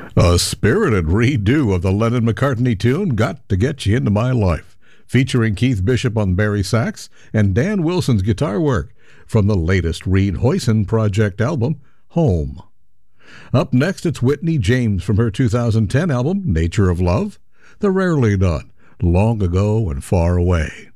A spirited redo of the Lennon-McCartney tune Got to Get You Into My Life, featuring Keith Bishop on bari sax and Dan Wilson's guitar work from the latest Reed Hoyson Project album, Home. Up next, it's Whitney James from her 2010 album, Nature of Love, The Rarely Done, Long Ago and Far Away.